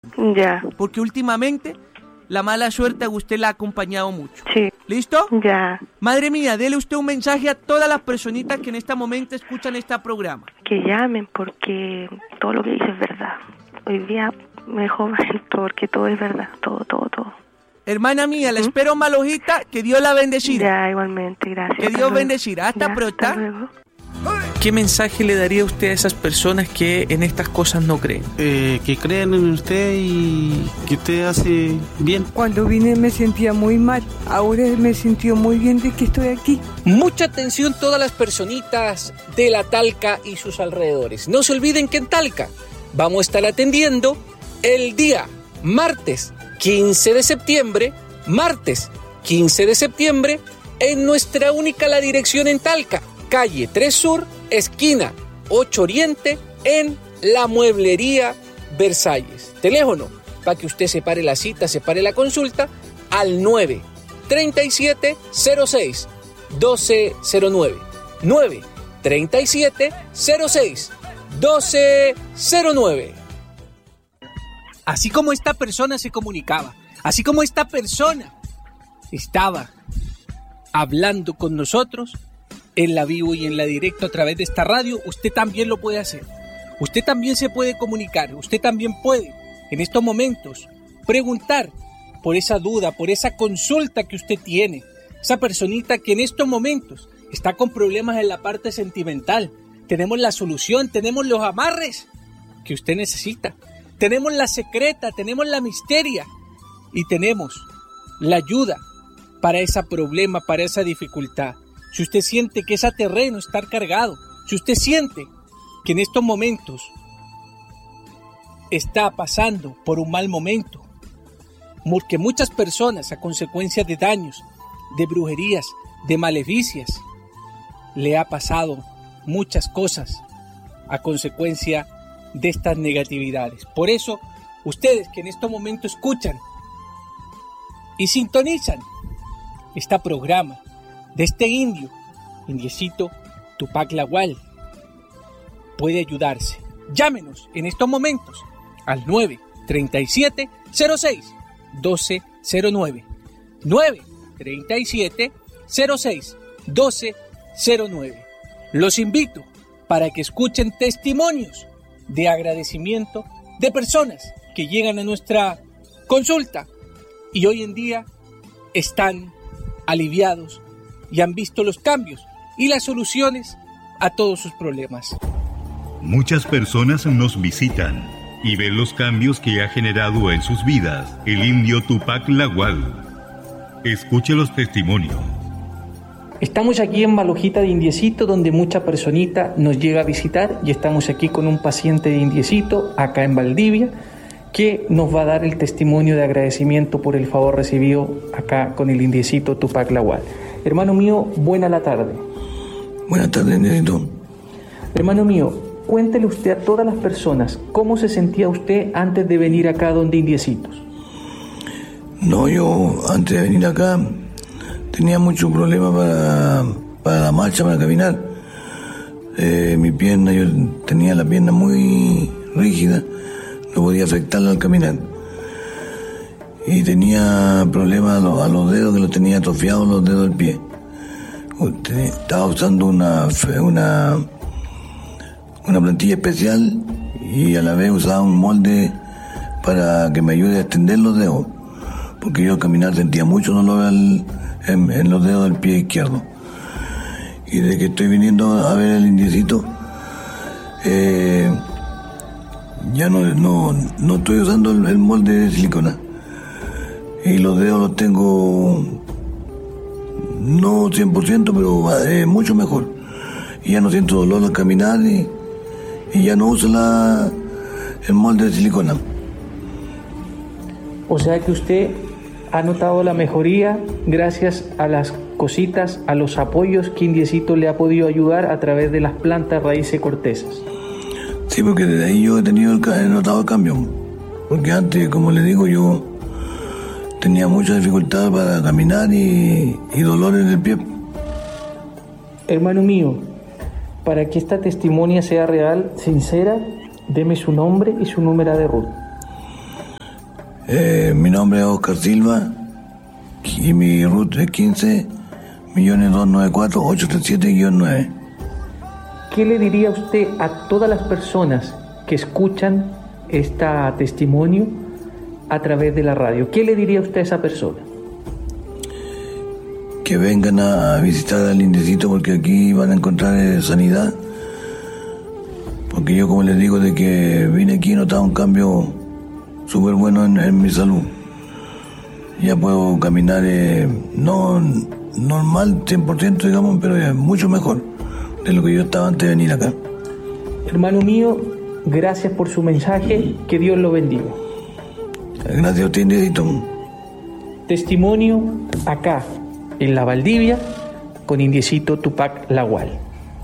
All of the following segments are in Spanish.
Ya. Porque últimamente la mala suerte a usted la ha acompañado mucho. Sí. ¿Listo? Ya. Madre mía, dele usted un mensaje a todas las personitas que en este momento escuchan este programa. Que llamen porque todo lo que dice es verdad. Hoy día me dejó mal porque todo es verdad. Todo. Hermana mía, la espero malojita, que Dios la bendecirá. Ya, igualmente, gracias. Que Dios bendecirá. Hasta pronto. Hasta luego. ¿Qué mensaje le daría usted a esas personas que en estas cosas no creen? Que crean en usted y que usted hace bien. Cuando vine me sentía muy mal, ahora me sintió muy bien de que estoy aquí. Mucha atención todas las personitas de la Talca y sus alrededores. No se olviden que en Talca vamos a estar atendiendo el día martes 15 de septiembre, en nuestra única la dirección en Talca, calle 3 Sur, esquina 8 Oriente, en la Mueblería Versalles. Teléfono, para que usted separe la cita, separe la consulta, al 937-06-1209. 937-06-1209. Así como esta persona se comunicaba, así como esta persona estaba hablando con nosotros en la vivo y en la directo a través de esta radio, usted también lo puede hacer. Usted también se puede comunicar, usted también puede en estos momentos preguntar por esa duda, por esa consulta que usted tiene, esa personita que en estos momentos está con problemas en la parte sentimental. Tenemos la solución, tenemos los amarres que usted necesita, tenemos la secreta, tenemos la misteria y tenemos la ayuda para ese problema, para esa dificultad. Si usted siente que ese terreno está cargado, si usted siente que en estos momentos está pasando por un mal momento, porque muchas personas a consecuencia de daños, de brujerías, de maleficias, le ha pasado muchas cosas a consecuencia de estas negatividades. Por eso, ustedes que en estos momentos escuchan y sintonizan este programa de este indiecito Tupac Lawal, puede ayudarse. Llámenos en estos momentos al 937-06-1209. 937-06-1209. Los invito para que escuchen testimonios de agradecimiento de personas que llegan a nuestra consulta y hoy en día están aliviados y han visto los cambios y las soluciones a todos sus problemas. Muchas personas nos visitan y ven los cambios que ha generado en sus vidas el indio Tupac Lawal. Escuche los testimonios. Estamos aquí en Malojita de Indiecito, donde mucha personita nos llega a visitar, y estamos aquí con un paciente de Indiecito, acá en Valdivia, que nos va a dar el testimonio de agradecimiento por el favor recibido acá con el indiecito Tupac Lawal. Hermano mío, buena la tarde. Buenas tardes, indiecito. Hermano mío, cuéntele usted a todas las personas cómo se sentía usted antes de venir acá donde Indiecitos. No, yo antes de venir acá tenía mucho problema para la marcha, para caminar. Mi pierna, yo tenía la pierna muy rígida, no podía afectarla al caminar. Y tenía problemas a los dedos, que los tenía atrofiados los dedos del pie. Estaba usando una plantilla especial y a la vez usaba un molde para que me ayude a extender los dedos, porque yo al caminar sentía mucho dolor en los dedos del pie izquierdo. Y desde que estoy viniendo a ver el indiecito, ya no estoy usando el molde de silicona y los dedos los tengo no 100%, pero mucho mejor, y ya no siento dolor al caminar y ya no uso el molde de silicona. O sea que usted ha notado la mejoría gracias a las cositas, a los apoyos que Indiecito le ha podido ayudar a través de las plantas, raíces, cortezas. Sí, porque desde ahí yo he notado el cambio. Porque antes, como le digo, yo tenía mucha dificultad para caminar y dolor en el pie. Hermano mío, para que esta testimonia sea real, sincera, deme su nombre y su número de ruta. Mi nombre es Oscar Silva y mi RUT es 15.294.837-9. ¿Qué le diría usted a todas las personas que escuchan este testimonio a través de la radio? ¿Qué le diría usted a esa persona? Que vengan a visitar al Indiecito, porque aquí van a encontrar sanidad. Porque yo, como les digo, de que vine aquí he notado un cambio súper bueno en mi salud. Ya puedo caminar, no normal 100%, digamos, pero es mucho mejor de lo que yo estaba antes de venir acá. Hermano mío, gracias por su mensaje, que Dios lo bendiga. Gracias a usted, Indiecito. Testimonio acá, en la Valdivia, con Indiecito Tupac Lagual.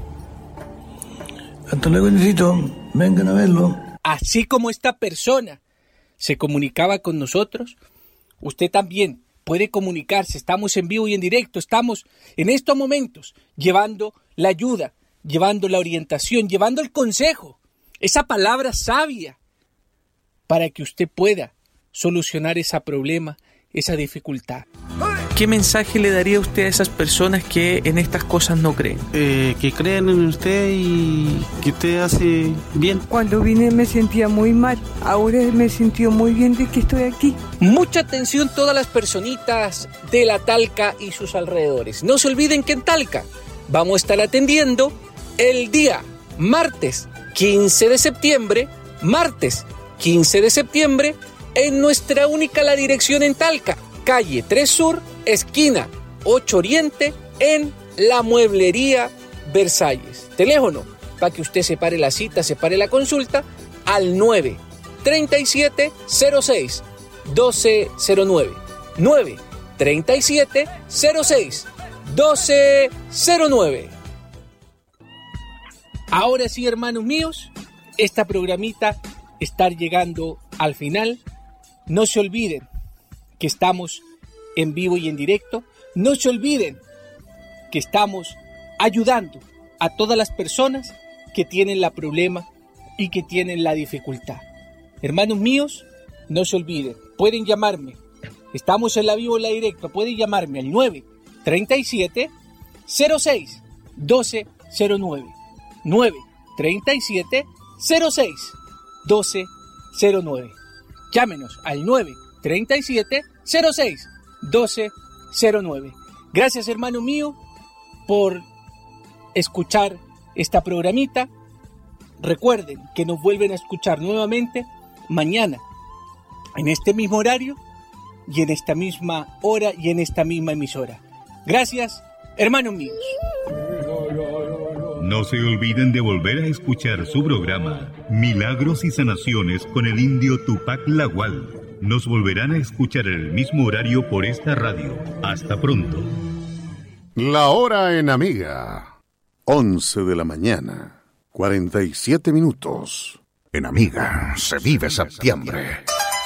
Hasta luego, Indiecito. Vengan a verlo. Así como esta persona se comunicaba con nosotros, usted también puede comunicarse. Estamos en vivo y en directo. Estamos en estos momentos llevando la ayuda, llevando la orientación, llevando el consejo, esa palabra sabia, para que usted pueda solucionar ese problema, esa dificultad. ¿Qué mensaje le daría usted a esas personas que en estas cosas no creen? Que crean en usted y que usted hace bien. Cuando vine me sentía muy mal. Ahora me sintió muy bien de que estoy aquí. Mucha atención todas las personitas de la Talca y sus alrededores. No se olviden que en Talca vamos a estar atendiendo el día martes 15 de septiembre, en nuestra única la dirección en Talca, calle 3 Sur, esquina 8 Oriente, en la Mueblería Versalles. Teléfono para que usted separe la cita, separe la consulta al 937-06-1209. 937-06-1209. Ahora sí, hermanos míos, esta programita está llegando al final. No se olviden que estamos en vivo y en directo. No se olviden que estamos ayudando a todas las personas que tienen la problema y que tienen la dificultad. Hermanos míos, no se olviden, pueden llamarme. Estamos en la vivo y la directo. Pueden llamarme al 937-06-1209. 937-06-1209. Llámenos al 937-06-1209. Gracias, hermano mío, por escuchar esta programita. Recuerden que nos vuelven a escuchar nuevamente mañana, en este mismo horario y en esta misma hora y en esta misma emisora. Gracias, hermanos míos. No se olviden de volver a escuchar su programa Milagros y Sanaciones con el indio Tupac Lagual. Nos volverán a escuchar en el mismo horario por esta radio. Hasta pronto. La hora en Amiga, 11 de la mañana, 47 minutos. En Amiga se vive septiembre.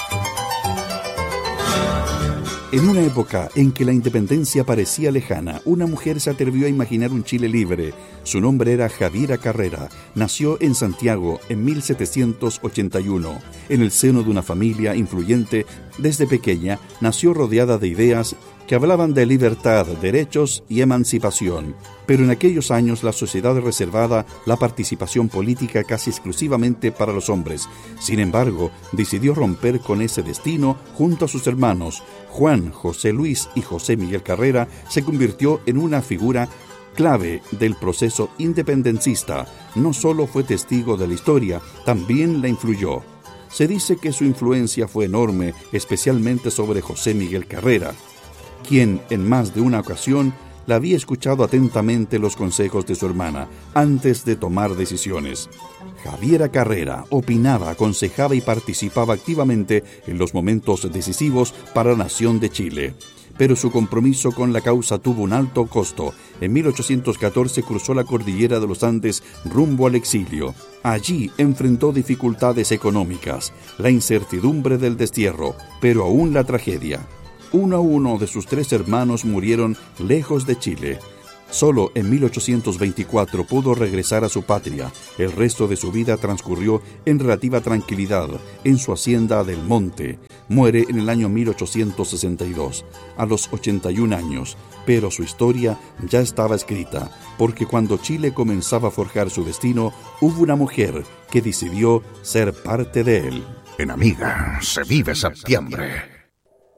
En una época en que la independencia parecía lejana, una mujer se atrevió a imaginar un Chile libre. Su nombre era Javiera Carrera. Nació en Santiago en 1781. En el seno de una familia influyente, desde pequeña nació rodeada de ideas que hablaban de libertad, derechos y emancipación. Pero en aquellos años la sociedad reservaba la participación política casi exclusivamente para los hombres. Sin embargo, decidió romper con ese destino junto a sus hermanos. Juan, José Luis y José Miguel Carrera se convirtió en una figura clave del proceso independencista. No solo fue testigo de la historia, también la influyó. Se dice que su influencia fue enorme, especialmente sobre José Miguel Carrera, quien en más de una ocasión la había escuchado atentamente los consejos de su hermana antes de tomar decisiones. Javiera Carrera opinaba, aconsejaba y participaba activamente en los momentos decisivos para la nación de Chile. Pero su compromiso con la causa tuvo un alto costo. En 1814 cruzó la cordillera de los Andes rumbo al exilio. Allí enfrentó dificultades económicas, la incertidumbre del destierro, pero aún la tragedia. Uno a uno de sus 3 hermanos murieron lejos de Chile. Solo en 1824 pudo regresar a su patria. El resto de su vida transcurrió en relativa tranquilidad en su hacienda del Monte. Muere en el año 1862, a los 81 años, pero su historia ya estaba escrita, porque cuando Chile comenzaba a forjar su destino, hubo una mujer que decidió ser parte de él. En Amiga se vive septiembre.